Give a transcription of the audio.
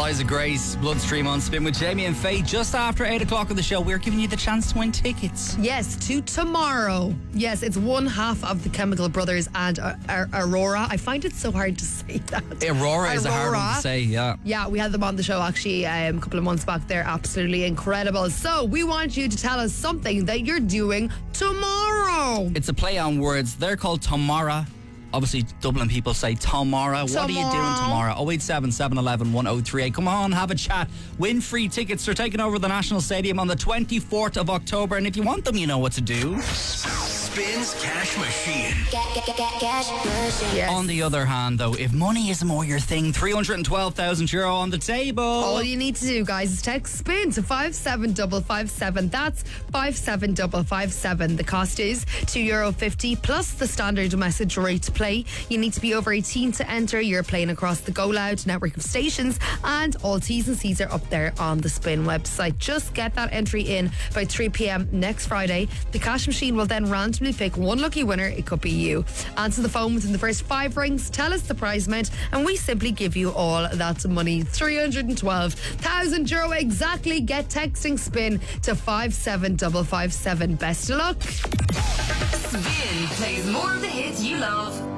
Liza Grace, Bloodstream on Spin with Jamie and Faye. Just after 8 o'clock of the show, we're giving you the chance to win tickets. Yes, to tomorrow. Yes, it's one half of the Chemical Brothers and Aurora. I find it so hard to say that. Aurora is a hard one to say, yeah. Yeah, we had them on the show actually a couple of months back. They're absolutely incredible. So we want you to tell us something that you're doing tomorrow. It's a play on words. They're called Tomorrow. Obviously, Dublin people say tomorrow. What are you doing tomorrow? 087 711 1038. Come on, have a chat. Win free tickets. They're taking over the National Stadium on the 24th of October. And if you want them, you know what to do. Spins Cash Machine. Cash machine. Yes. On the other hand, though, if money is more your thing, €312,000 on the table. All you need to do, guys, is text SPIN to 57557. That's 57557. The cost is €2.50 plus the standard message rate to play. You need to be over 18 to enter. You're playing across the Go Loud network of stations, and all T's and C's are up there on the Spin website. Just get that entry in by 3 p.m. next Friday. The cash machine will then randomly pick one lucky winner. It could be you. Answer the phone within the first 5 rings. Tell us the prize amount, and we simply give you all that money. €312,000 exactly. Get texting SPIN to 57557. Best of luck. Spin plays more of the hits you love.